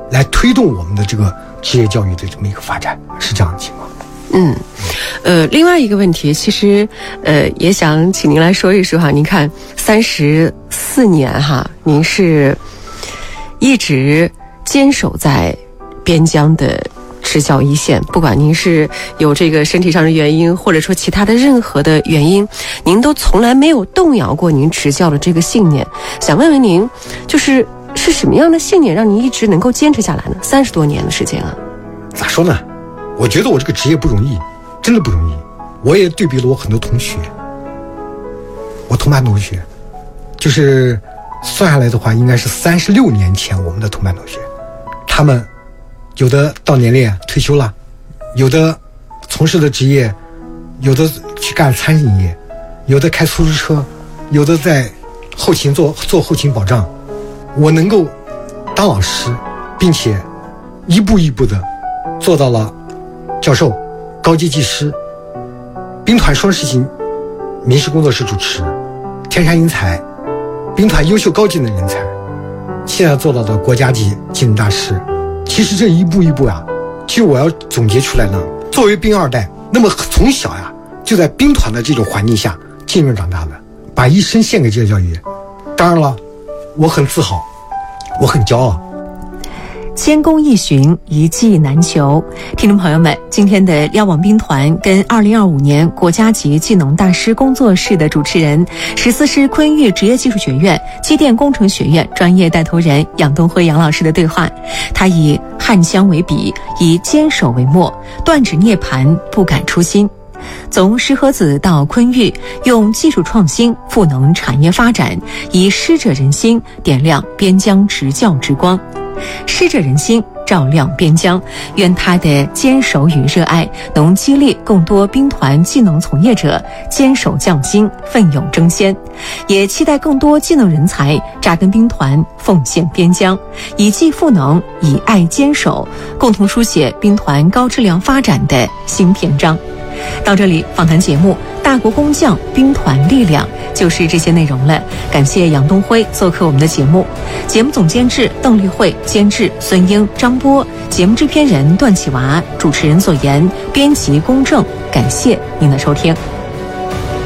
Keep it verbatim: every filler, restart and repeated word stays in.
来推动我们的这个职业教育的这么一个发展，是这样的情况。 嗯，呃，另外一个问题，其实呃也想请您来说一说哈。您看，三十四年哈，您是一直坚守在边疆的支教一线，不管您是有这个身体上的原因，或者说其他的任何的原因，您都从来没有动摇过您执教的这个信念。想问问您，就是是什么样的信念让您一直能够坚持下来呢？三十多年的时间啊。 咋说呢？我觉得我这个职业不容易，真的不容易。我也对比了我很多同学，我同班同学，就是算下来的话，应该是三十六年前我们的同班同学，他们有的到年龄退休了，有的从事的职业，有的去干餐饮业，有的开出租车，有的在后勤做做后勤保障。我能够当老师，并且一步一步的做到了教授、高级技师、兵团双实习民事工作室主持、天山英才、兵团优秀高技能人才，现在做到的国家级技能大师。其实这一步一步啊，其实我要总结出来呢，作为兵二代，那么从小呀就在兵团的这种环境下浸润长大的，把一生献给职业教育。当然了，我很自豪，我很骄傲。 千工易寻，一技难求。听众朋友们，今天的瞭望兵团跟二零二五年国家级技能大师工作室的主持人，十四师昆玉职业技术学院机电工程学院专业带头人杨东辉杨老师的对话。他以汉乡为笔，以坚守为墨，断指涅槃，不改初心。从石河子到昆玉，用技术创新赋能产业发展，以师者仁心点亮边疆执教之光。师者仁心，照亮边疆。愿他的坚守与热爱能激励更多兵团技能从业者坚守匠心，奋勇争先。也期待更多技能人才扎根兵团，奉献边疆，以技赋能，以爱坚守，共同书写兵团高质量发展的新篇章。到这里，访谈节目《大国工匠兵团力量》就是这些内容了。感谢杨东辉做客我们的节目，节目总监制邓丽慧，监制孙英、张波，节目制片人段启娃，主持人左岩，编辑龚正。感谢您的收听。